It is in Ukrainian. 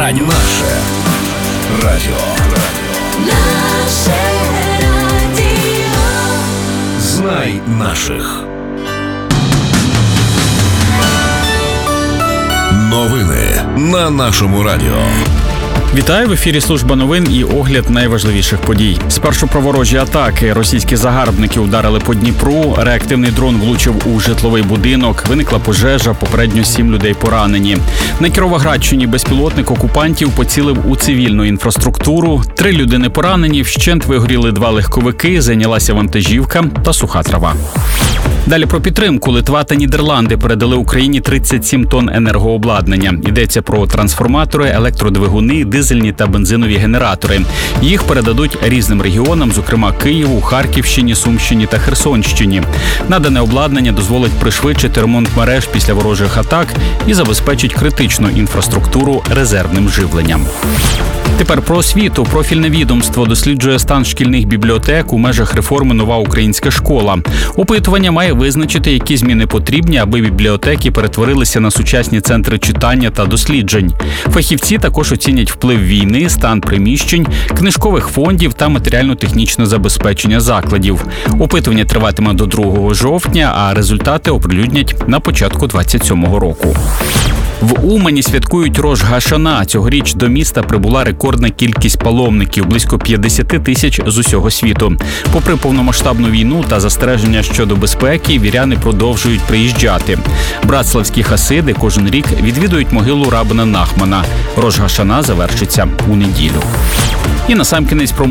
радіо. Наше радіо. Наше радіо. Знай наших. Новини на нашому радіо. Вітаю, в ефірі служба новин і огляд найважливіших подій. Спершу про ворожі атаки. Російські загарбники ударили по Дніпру, реактивний дрон влучив у житловий будинок, виникла пожежа, попередньо 7 людей поранені. На Кіровоградщині безпілотник окупантів поцілив у цивільну інфраструктуру. 3 людини поранені, вщент вигоріли 2 легковики, зайнялася вантажівка та суха трава. Далі про підтримку. Литва та Нідерланди передали Україні 37 тонн енергообладнання. Йдеться про трансформатори, електродвигуни, дизельні та бензинові генератори. Їх передадуть різним регіонам, зокрема Києву, Харківщині, Сумщині та Херсонщині. Надане обладнання дозволить пришвидшити ремонт мереж після ворожих атак і забезпечить критичну інфраструктуру резервним живленням. Тепер про освіту. Профільне відомство досліджує стан шкільних бібліотек у межах реформи «Нова українська школа». Опитування має визначити, які зміни потрібні, аби бібліотеки перетворилися на сучасні центри читання та досліджень. Фахівці також оцінять вплив війни, стан приміщень, книжкових фондів та матеріально-технічне забезпечення закладів. Опитування триватиме до 2 жовтня, а результати оприлюднять на початку 2027 року. В Умані святкують Рош Гашана. Цьогоріч до міста прибула рекордна кількість паломників – близько 50 тисяч з усього світу. Попри повномасштабну війну та застереження щодо безпеки, віряни продовжують приїжджати. Братславські хасиди кожен рік відвідують могилу рабина Нахмана. Рош Гашана завершиться у неділю. І насамкінець про